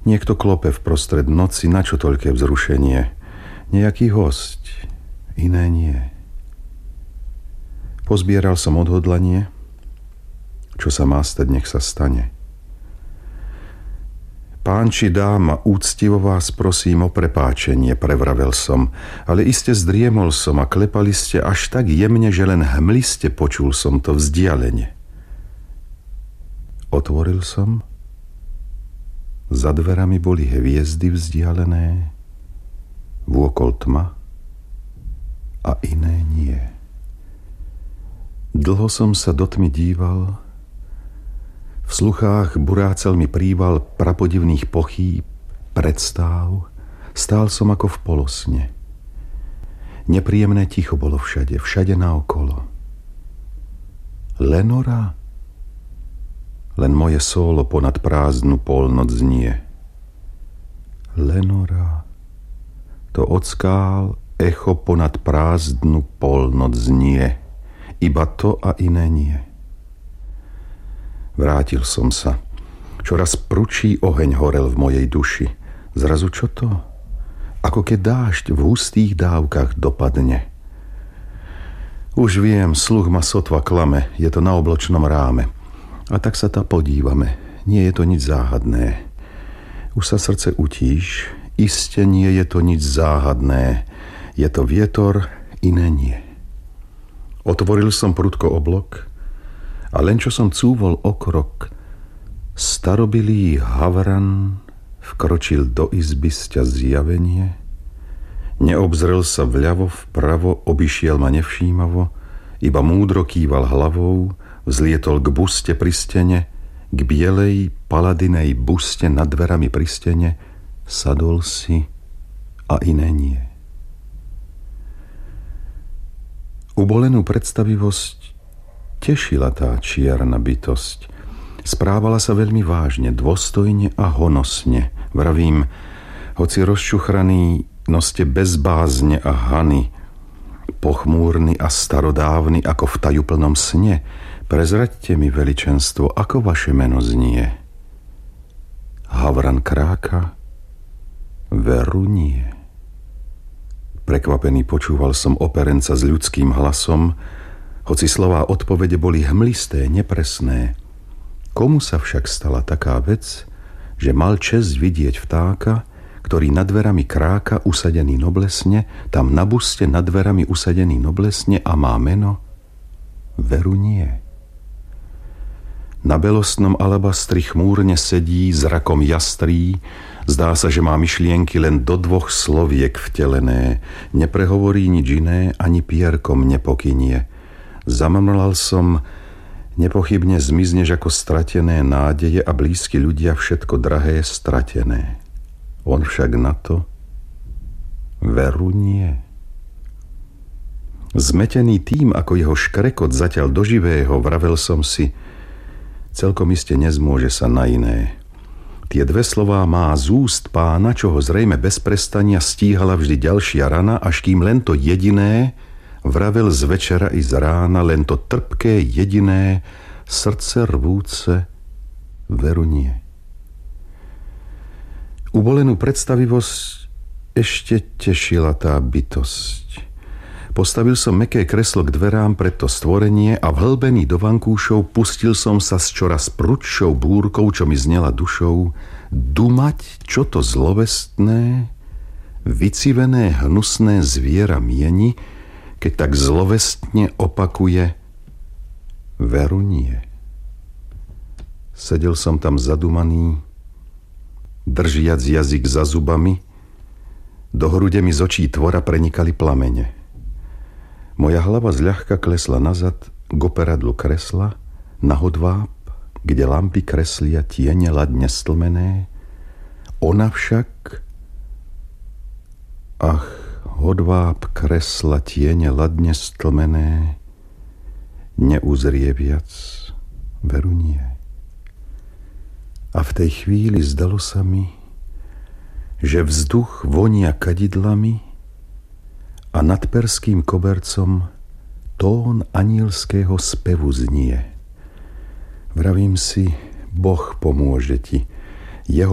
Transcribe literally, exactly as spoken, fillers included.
Niekto klope v prostred noci, na čo toľké vzrušenie? Nejaký hosť, iné nie. Pozbieral som odhodlanie, čo sa má stať, nech sa stane. Pán či dáma, úctivo vás prosím o prepáčenie, prevravel som, ale iste zdriemol som a klepali ste až tak jemne, že len hmliste počul som to vzdialene. Otvoril som, za dverami boli hviezdy vzdialené, vôkol tma a iné nie. Dlho som sa do tmy díval, v sluchách burácel mi príval prapodivných pochýb, predstáv, stál som ako v polosne. Nepríjemné ticho bolo všade, všade naokolo. Lenora? Len moje sólo ponad prázdnu polnoc znie. Lenora, to od skál echo ponad prázdnu polnoc znie. Iba to a iné nie. Vrátil som sa. Čoraz prudší oheň horel v mojej duši. Zrazu čo to? Ako keď dážď v hustých dávkach dopadne. Už viem, sluch ma sotva klame, je to na obločnom ráme. A tak sa tá podívame. Nie je to nič záhadné. Už sa srdce utíš, iste nie je to nič záhadné. Je to vietor, iné nie. Otvoril som prudko oblok a len čo som cúvol o krok, starobilý havran vkročil do izby sťa zjavenie. Neobzrel sa vľavo, vpravo, obišiel ma nevšímavo, iba múdro kýval hlavou, vzlietol k buste pri stene, k bielej paladinej buste nad dverami pri stene, sadol si a iné nie. Ubolenú predstavivosť tešila tá čierna bytosť. Správala sa veľmi vážne, dôstojne a honosne. Vravím, hoci rozčuchraný, noste bezbázne a hany, pochmúrny a starodávny ako v tajuplnom sne, prezraďte mi, veličenstvo, ako vaše meno znie. Havran kráka? Veru nie. Prekvapený počúval som operenca s ľudským hlasom, hoci slová odpovede boli hmlisté, nepresné. Komu sa však stala taká vec, že mal česť vidieť vtáka, ktorý nad dverami kráka usadený noblesne, tam na buste nad dverami usadený noblesne a má meno? Veru nie. Na belostnom alabastri chmúrne sedí zrakom jastrý, zdá sa, že má myšlienky len do dvoch sloviek vtelené, neprehovorí nič iné, ani pierkom nepokynie. Zamamlal som, nepochybne zmizneš ako stratené nádeje a blízki ľudia všetko drahé stratené. On však na to veru nie. Zmetený tým, ako jeho škrekot zatiaľ do živého, vravel som si, celkom iste nezmôže sa na iné. Tie dve slová má z úst pána, čo ho zrejme bez prestania stíhala vždy ďalšia rana, až kým len to jediné vravel z večera i z rána, len to trpké jediné, srdce rvúce, veru nie. Ubolenú predstavivosť ešte tešila tá bytosť. Postavil som mäkké kreslo k dverám pred to stvorenie a vhlbený do vankúšov pustil som sa s čoraz prudšou búrkou, čo mi znela dušou, dumať, čo to zlovestné, vycivené hnusné zviera mieni, keď tak zlovestne opakuje veru nie. Sedel som tam zadumaný, držiac jazyk za zubami, do hrude mi z očí tvora prenikali plamene. Moja hlava zľahka klesla nazad k operadlu kresla, na hodváb, kde lampy kreslia tiene ladne stlmené. Ona však, ach, hodváb kresla tiene ladne stlmené, neuzrie viac, veru nie. A v tej chvíli zdalo sa mi, že vzduch vonia kadidlami a nad perským kobercom tón anielského spevu znie. Vravím si, Boh pomôže ti, jeho